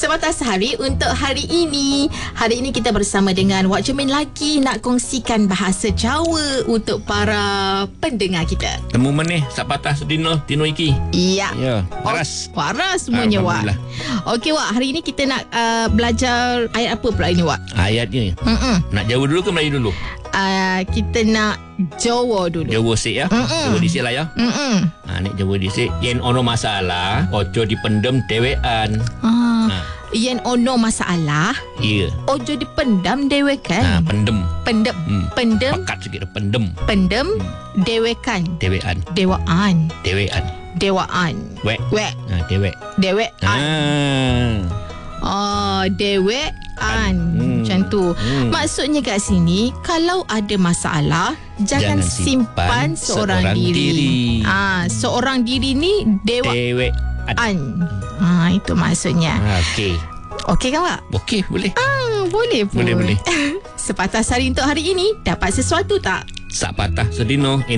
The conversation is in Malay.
Sebatas hari untuk hari ini. Hari ini kita bersama dengan Wak Jumin lagi nak kongsikan bahasa Jawa untuk para pendengar kita. Temu meneh sak patah sedino tino iki. Iya. Ya, waras. Waras semuanya, Wak. Okey, Wak. Hari ini kita nak belajar ayat apa pula ini, Wak? Ayat ni. Nak Jawa dulu ke Melayu dulu? Kita nak Jawa dulu. Jawa sik ya. Jawa disik lah ya. Ni Jawa disik. Yen ono masalah, ojo dipendem dewean. Yen ono masalah, Ya. ojo dipendam dewekan. Pendem. Pendem. Pendem. Pekat sikit pendem. Pendem. Dewekan. Dewean. Dewaan. Dewean. Dewaan. Wek. Wek. Dewek. Dewekan. Dewekan. Macam tu. Maksudnya kat sini, kalau ada masalah, jangan simpan seorang diri. Seorang diri ni dewekan. Itu maksudnya. Okey. Okey kan, Wak? Okey, boleh. Boleh pun. Boleh. Sepatah hari untuk hari ini, dapat sesuatu tak? Sak patah sedino